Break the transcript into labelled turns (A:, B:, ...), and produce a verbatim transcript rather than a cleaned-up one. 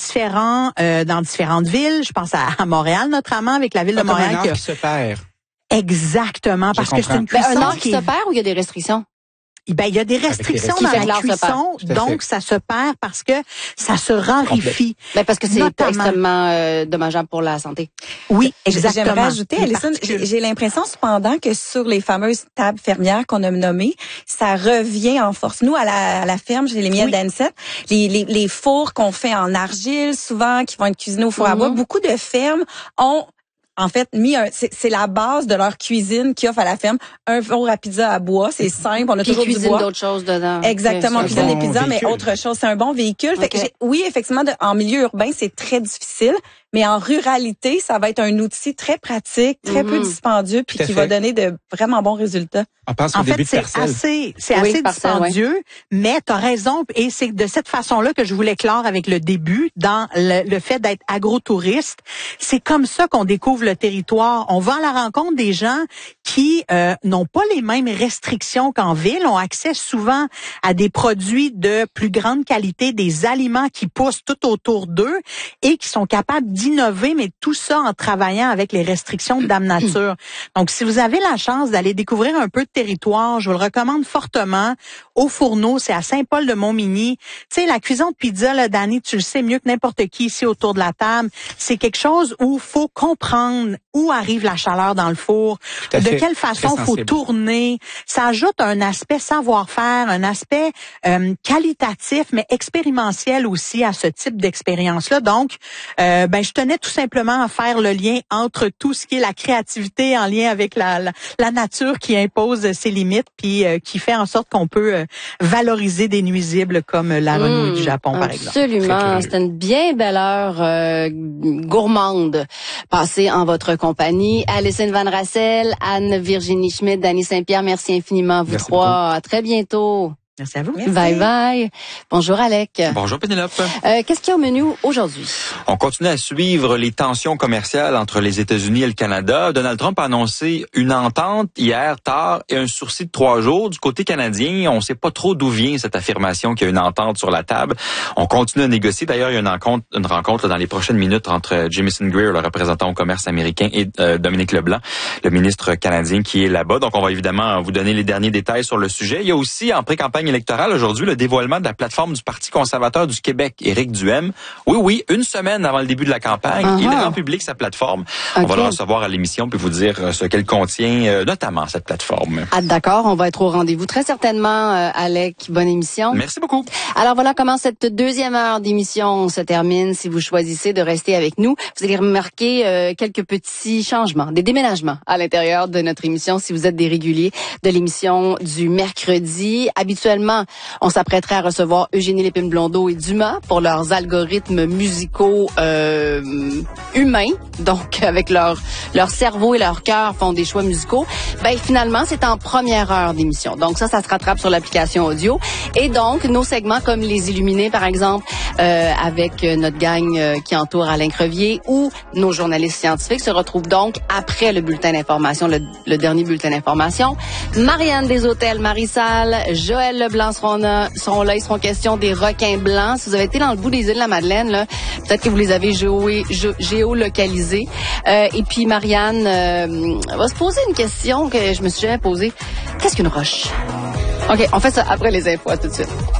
A: différents euh, dans différentes villes. Je pense à, à Montréal notamment, avec la ville de
B: Pas
A: Montréal
B: comme un
A: qui,
B: art
A: a...
B: qui se perd.
A: Exactement,
B: Je
A: parce que c'est une
C: Ben,
A: cuisson
C: un art qui
A: qui
C: se perd ou il y a des restrictions?
A: Ben, il y a des restrictions
B: Qui
A: dans
C: fait que
A: la
C: l'art se perd.
A: cuisson,
B: Tout à
A: donc
B: fait.
A: ça se perd parce que ça se raréfie.
C: Ben, parce que c'est
A: Notamment.
C: extrêmement euh, dommageable pour la santé.
A: Oui, exactement.
D: J'aimerais ajouter,
A: Les
D: Alison,
A: particules.
D: j'ai j'ai l'impression cependant que sur les fameuses tables fermières qu'on a nommées, ça revient en force. Nous, à la, à la ferme, j'ai les miels
A: Oui.
D: d'Ansett, les, les, les fours qu'on fait en argile, souvent, qui vont être cuisinés au four à bois,
C: Mhm.
D: beaucoup de fermes ont en fait mis un, c'est c'est la base de leur cuisine qui offre à la ferme un four à pizza à bois. C'est simple, on a
C: Puis
D: toujours du
C: cuisine
D: bois.
C: d'autres choses dedans.
D: Exactement,
C: Ok,
D: cuisine
B: bon
D: des pizzas, mais
B: véhicule.
D: autre chose. C'est un bon véhicule. Fait que
C: Ok.
D: j'ai- oui, effectivement, de- en milieu urbain, c'est très difficile, mais en ruralité, ça va être un outil très pratique, très peu
C: Mhm.
D: dispendieux, puis
B: Tout à
D: qui
B: fait.
D: va donner de vraiment bons résultats.
B: On pense au
A: En
B: début
A: fait,
B: de
A: c'est
B: parcelle.
A: assez, c'est
C: Oui,
A: assez
C: parcelle,
A: dispendieux, mais tu as raison. Et c'est de cette façon-là que je voulais clore avec le début, dans le, le fait d'être agrotouriste. C'est comme ça qu'on découvre le territoire. On va à la rencontre des gens qui euh, n'ont pas les mêmes restrictions qu'en ville, ont accès souvent à des produits de plus grande qualité, des aliments qui poussent tout autour d'eux et qui sont capables d'innover, mais tout ça en travaillant avec les restrictions de Dame Nature. Donc, si vous avez la chance d'aller découvrir un peu de territoire, je vous le recommande fortement. Au Fourneau, c'est à Saint-Paul-de-Montmagny. Tu sais, la cuisson de pizza, là, Dani, tu le sais mieux que n'importe qui ici autour de la table. C'est quelque chose où faut comprendre où arrive la chaleur dans le four,
B: Tout à
A: de
B: fait.
A: quelle façon
B: Très
A: faut
B: sensible.
A: tourner. Ça ajoute un aspect savoir-faire, un aspect euh, qualitatif, mais expérimentiel aussi à ce type d'expérience-là. Donc, euh, ben, je tenais tout simplement à faire le lien entre tout ce qui est la créativité en lien avec la, la, la nature qui impose ses limites, puis euh, qui fait en sorte qu'on peut euh, valoriser des nuisibles comme la renouille
C: Mmh,
A: du Japon, par exemple.
C: Absolument.
B: Très curieux.
C: C'était une bien belle heure euh, gourmande passée en votre compagnie. Alison Van Rassel, Anne-Virginie Schmidt, Dany Saint-Pierre, merci infiniment à vous
B: Merci
C: trois. À très bientôt.
A: Merci à vous.
D: Merci.
C: Bye bye. Bonjour Alec.
E: Bonjour Pénélope.
C: Euh, Qu'est-ce qu'il y a au menu aujourd'hui?
E: On continue à suivre les tensions commerciales entre les États-Unis et le Canada. Donald Trump a annoncé une entente hier tard et un sursis de trois jours. Du côté canadien, on ne sait pas trop d'où vient cette affirmation qu'il y a une entente sur la table. On continue à négocier. D'ailleurs, il y a une rencontre, une rencontre dans les prochaines minutes entre Jamieson Greer, le représentant au commerce américain, et euh, Dominique Leblanc, le ministre canadien qui est là-bas. Donc, on va évidemment vous donner les derniers détails sur le sujet. Il y a aussi, en pré-campagne électorale aujourd'hui, le dévoilement de la plateforme du Parti conservateur du Québec, Éric Duhem. Oui, oui, une semaine avant le début de la campagne,
C: Uh-huh.
E: il rend public sa plateforme. On va
C: Ok.
E: le recevoir à l'émission puis vous dire euh, ce qu'elle contient, euh, notamment cette plateforme.
C: Ah, d'accord, on va être au rendez-vous très certainement, euh, Alec. Bonne émission.
E: Merci beaucoup.
C: Alors voilà comment cette deuxième heure d'émission se termine. Si vous choisissez de rester avec nous, vous allez remarquer euh, quelques petits changements, des déménagements à l'intérieur de notre émission si vous êtes des réguliers de l'émission du mercredi. Habituellement, on s'apprêterait à recevoir Eugénie Lépine-Blondeau et Dumas pour leurs algorithmes musicaux euh, humains, donc avec leur leur cerveau et leur cœur font des choix musicaux. Ben finalement, c'est en première heure d'émission. Donc ça, ça se rattrape sur l'application audio. Et donc, nos segments comme Les Illuminés, par exemple, euh, avec notre gang euh, qui entoure Alain Crevier, ou nos journalistes scientifiques se retrouvent donc après le bulletin d'information, le, le dernier bulletin d'information. Marianne Deshôtels, Marie Salle, Joël Leblanc seront là, seront là. Ils seront question des requins blancs. Si vous avez été dans le bout des îles de la Madeleine, là, peut-être que vous les avez géo- gé- géolocalisés. Euh, et puis Marianne euh, va se poser une question que je me suis jamais posée. Qu'est-ce qu'une roche? OK, on fait ça après les infos. À tout de suite.